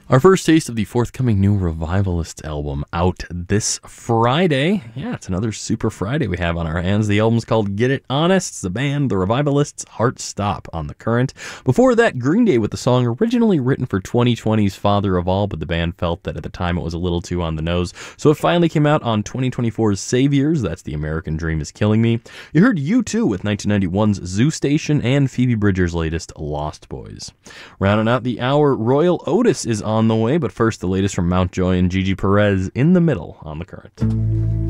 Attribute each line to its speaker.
Speaker 1: Our first taste of the forthcoming new Revivalists album out this Friday. Yeah, it's another Super Friday we have on our hands. The album's called Get It Honest. It's the band, the Revivalists, Heart Stop on The Current. Before that, Green Day with the song originally written for 2020's Father of All, but the band felt that at the time it was a little too on the nose, so it finally came out on 2024's Saviors. That's The American Dream Is Killing Me. You heard U2 with 1991's Zoo Station and Phoebe Bridgers' latest Lost Boys. Rounding out the hour, Royal Otis is on the way, but first the latest from Mountjoy and Gigi Perez, In the Middle on The Current.